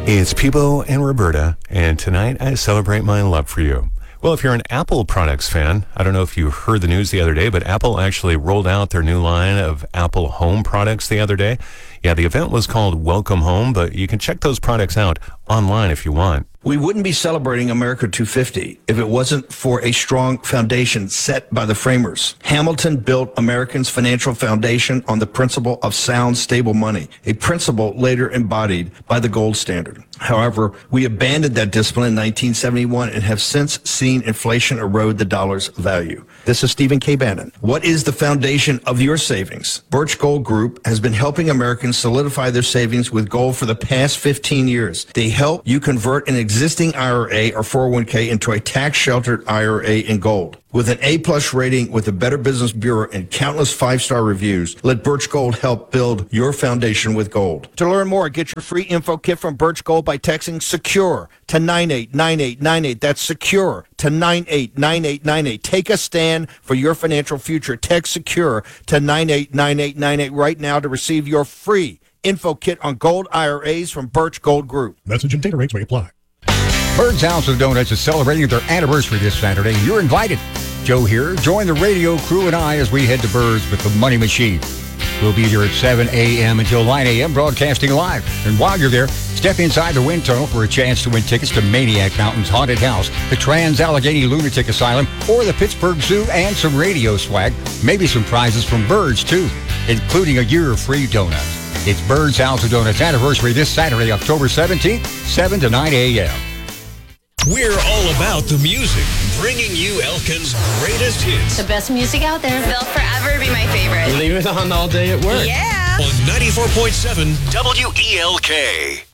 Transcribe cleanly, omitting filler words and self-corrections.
It's Peebo and Roberta, and tonight I celebrate my love for you. Well, if you're an Apple products fan, I don't know if you heard the news the other day, but Apple actually rolled out their new line of Apple Home products the other day. Yeah, the event was called Welcome Home, but you can check those products out online if you want. We wouldn't be celebrating America 250 if it wasn't for a strong foundation set by the framers. Hamilton built Americans' financial foundation on the principle of sound, stable money, a principle later embodied by the gold standard. However, we abandoned that discipline in 1971 and have since seen inflation erode the dollar's value. This is Stephen K. Bannon. What is the foundation of your savings? Birch Gold Group has been helping Americans solidify their savings with gold for the past 15 years. They help you convert an existing IRA or 401k into a tax-sheltered IRA in gold. With an A-plus rating with the Better Business Bureau and countless five-star reviews, let Birch Gold help build your foundation with gold. To learn more, get your free info kit from Birch Gold by texting SECURE to 989898. That's SECURE to 989898. Take a stand for your financial future. Text SECURE to 989898 right now to receive your free info kit on gold IRAs from Birch Gold Group. Message and data rates may apply. Bird's House of Donuts is celebrating their anniversary this Saturday. You're invited. Joe here. Join the radio crew and I as we head to Bird's with the Money Machine. We'll be there at 7 a.m. until 9 a.m. broadcasting live. And while you're there, step inside the wind tunnel for a chance to win tickets to Maniac Mountain's Haunted House, the Trans-Allegheny Lunatic Asylum, or the Pittsburgh Zoo, and some radio swag. Maybe some prizes from Bird's, too, including a year of free donuts. It's Bird's House of Donuts anniversary this Saturday, October 17th, 7 to 9 a.m. We're all about the music, bringing you Elkin's greatest hits. The best music out there. They'll forever be my favorite. Leave it on all day at work. Yeah. On 94.7 WELK.